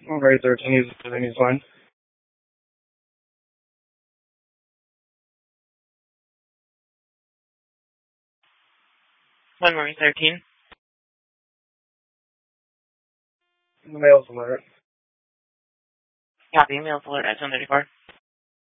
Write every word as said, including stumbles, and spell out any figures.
Alright, thirteen, he's, he's fine. One Marine thirteen. Male's alert. Copy, male's alert at ten thirty-four.